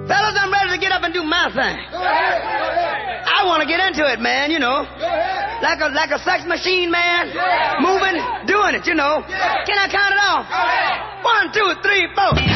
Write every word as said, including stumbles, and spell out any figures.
Fellas, I'm ready to get up and do my thing. I want to get into it, man, you know. Like a like a sex machine, man. Moving, doing it, you know. Can I count it off? One, two, three, four.